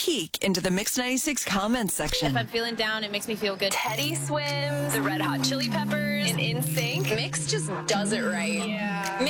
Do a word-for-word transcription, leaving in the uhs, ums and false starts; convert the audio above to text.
peek into the Mix ninety-six comments section. If I'm feeling down, it makes me feel good. Teddy Swims, the Red Hot Chili Peppers, and N Sync. Mix just does it right. Yeah.